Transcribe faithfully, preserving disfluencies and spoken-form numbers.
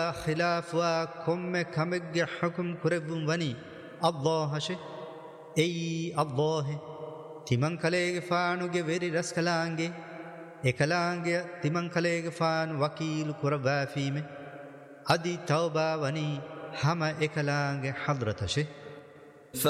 خلاف وكم كمج حكم كرب وني الله شيء أي الله تمن كليغ فانو جي ويري رسكلانجي إكلانجي تمن كليغ فان وكيل كربا فيمه أدي توبة وني هما إكلانجي حضرت شيء